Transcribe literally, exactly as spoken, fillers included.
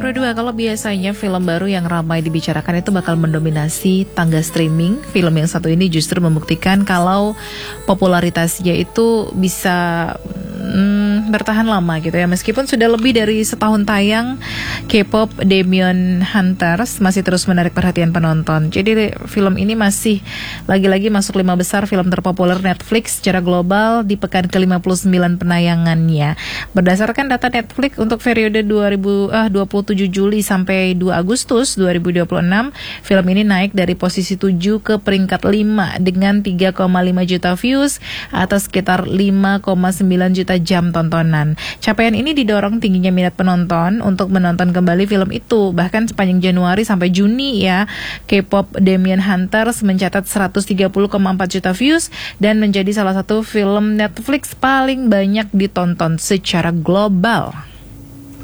Pro dua, kalau biasanya film baru yang ramai dibicarakan itu bakal mendominasi tangga streaming, film yang satu ini justru membuktikan kalau popularitasnya itu bisa hmm, bertahan lama gitu ya. Meskipun sudah lebih dari setahun tayang, K-pop Demon Hunters masih terus menarik perhatian penonton. Jadi film ini masih lagi-lagi masuk lima besar film terpopuler Netflix secara global di pekan ke lima puluh sembilan penayangannya. Berdasarkan data Netflix untuk periode dua ribu dua puluh tujuh Juli sampai dua Agustus dua ribu dua puluh enam, film ini naik dari posisi tujuh ke peringkat lima dengan tiga koma lima juta views atau sekitar lima koma sembilan juta jam tontonan. Capaian ini didorong tingginya minat penonton untuk menonton kembali film itu. Bahkan sepanjang Januari sampai Juni ya, K-pop Demon Hunters mencatat seratus tiga puluh koma empat juta views dan menjadi salah satu film Netflix paling banyak ditonton secara global.